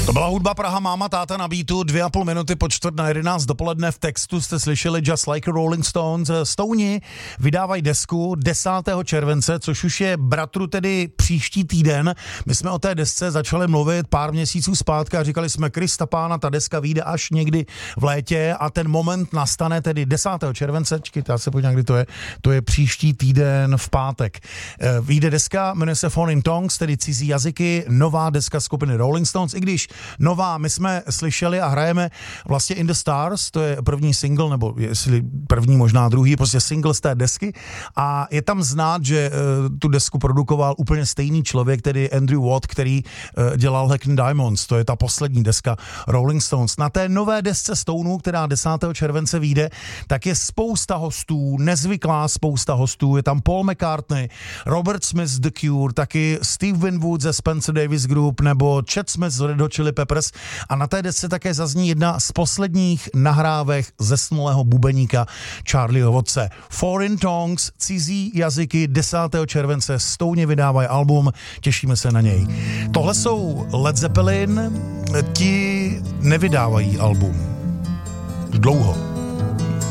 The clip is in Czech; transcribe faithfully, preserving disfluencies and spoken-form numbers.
To byla hudba Praha, máma, táta na beatu, dvě a půl minuty po čtvrt na jedenáct dopoledne. V textu jste slyšeli Just Like a Rolling Stones. Stouni vydávají desku desátého července, což už je bratru tedy příští týden. My jsme o té desce začali mluvit pár měsíců zpátky a říkali jsme, Krista pána, ta deska vyjde až někdy v létě a ten moment nastane tedy desátého července. Čekajte, já se podívám, kdy to je. To je příští týden v pátek. Vyjde deska, jmenuje se Foreign Tongues, tedy cizí jazyky, nová deska skupiny Rolling Stones, i když nová, my jsme slyšeli a hrajeme vlastně In the Stars, to je první single, nebo jestli první, možná druhý, prostě single z té desky a je tam znát, že uh, tu desku produkoval úplně stejný člověk, tedy Andrew Watt, který uh, dělal Hackney Diamonds, to je ta poslední deska Rolling Stones. Na té nové desce Stoneů, která desátého července vyjde, tak je spousta hostů, nezvyklá spousta hostů, je tam Paul McCartney, Robert Smith z The Cure, taky Steve Winwood ze Spencer Davis Group nebo Chad Smith z Red Hot Chili Peppers a na té desce také zazní jedna z posledních nahrávek zesnulého bubeníka Charlieho Wattse. Foreign Tongues, cizí jazyky, desátého července Stouni vydávají album, těšíme se na něj. Tohle jsou Led Zeppelin, ti nevydávají album. Dlouho.